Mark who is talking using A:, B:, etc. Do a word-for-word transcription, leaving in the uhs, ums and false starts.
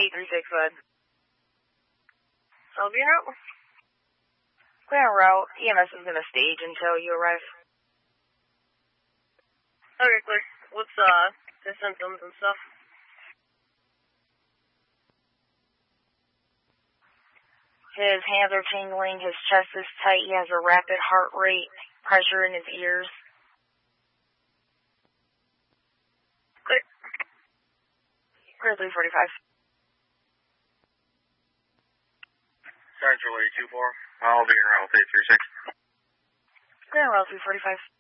A: eight three six, bud.
B: I'll be en route.
A: Clear en route. E M S is going to stage until you arrive.
B: Okay, clear. What's, uh, the symptoms and stuff?
A: His hands are tingling, his chest is tight, he has a rapid heart rate, pressure in his ears.
B: Clear.
A: Clear three forty-five.
C: Centrally two four. I'll be en route eight three six.
A: Clear en route three forty-five.